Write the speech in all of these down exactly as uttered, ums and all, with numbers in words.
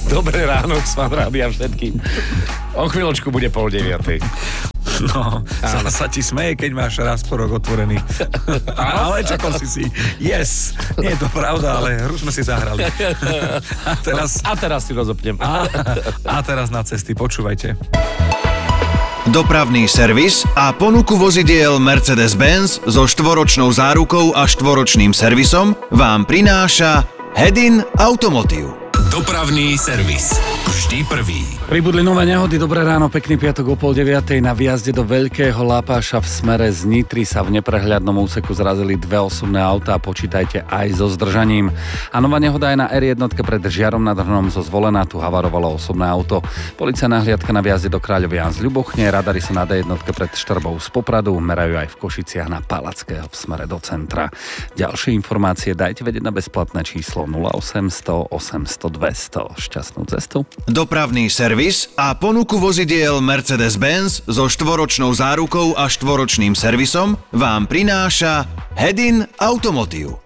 Dobré ráno, Fan Rádia všetkým. O chvíľočku bude pol deviatej. No, sa, sa ti smeje, keď máš raz po rok otvorený. Ale čakal si si, yes, nie je to pravda, ale hru sme si zahrali. A teraz, a teraz si rozopnem. A, a teraz na cesty, počúvajte. Dopravný servis a ponuku vozidiel Mercedes-Benz so štvoročnou zárukou a štvoročným servisom vám prináša Hedin Automotive. Dopravný servis. Vždy prvý. Pribudli nové nehody, dobré ráno, pekný piatok o pol deviatej. Na výjazde do Veľkého Lápáša v smere z Nitry sa v neprehľadnom úseku zrazili dve osobné autá, počítajte aj so zdržaním. A nová nehoda aj na er jedna pred Žiarom nad Hronom zo Zvolená, tu havarovalo osobné auto. Policajná hliadka na výjazde do Kráľovian z Ľubochne, radary sú na dé jedna pred Štrbou z Popradu, merajú aj v Košiciach na Palackého v smere do centra. Ďalšie informácie dajte vedieť na bezplatné číslo nula osemsto osemsto dvesto. Šťastnú cestu. Dopravný servis a ponuku vozidiel Mercedes-Benz so štvoročnou zárukou a štvoročným servisom vám prináša Hedin Automotive.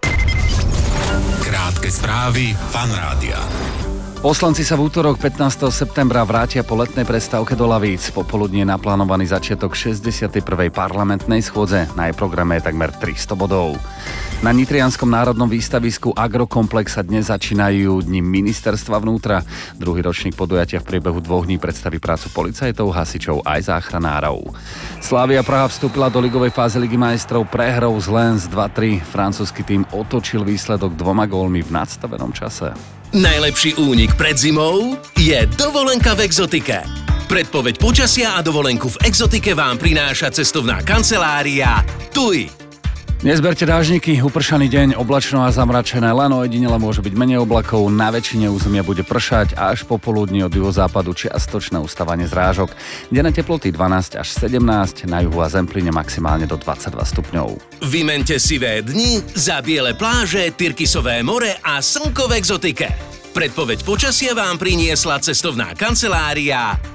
Krátke správy Fan Rádia. Poslanci sa v útorok pätnásteho septembra vrátia po letnej prestávke do lavíc. Popoludne je naplánovaný začiatok šesťdesiatej prvej parlamentnej schôdze. Na jej programe je takmer tristo bodov. Na Nitrianskom národnom výstavisku Agrokomplex sa dnes začínajú dni ministerstva vnútra. Druhý ročník podujatia v priebehu dvoch dní predstaví prácu policajtov, hasičov aj záchranárov. Slavia Praha vstúpila do ligovej fázy Ligy majstrov prehrou z Lens dva tri. Francúzsky tým otočil výsledok dvoma gólmi v nadstavenom čase. Najlepší únik pred zimou je dovolenka v Exotike. Predpoveď počasia a dovolenku v Exotike vám prináša cestovná kancelária TUI. Nezberte dážniky, upršaný deň, oblačno a zamračené, len ojedinele môže byť menej oblakov, na väčšine územia bude pršať a až popoludní od juhozápadu čiastočné ustávanie zrážok. Denné teploty dvanásť až sedemnásť, na juhu a Zemplíne maximálne do dvadsaťdva stupňov. Vymente sivé dni za biele pláže, Tyrkisové more a slnko v Exotike. Predpoveď počasia vám priniesla cestovná kancelária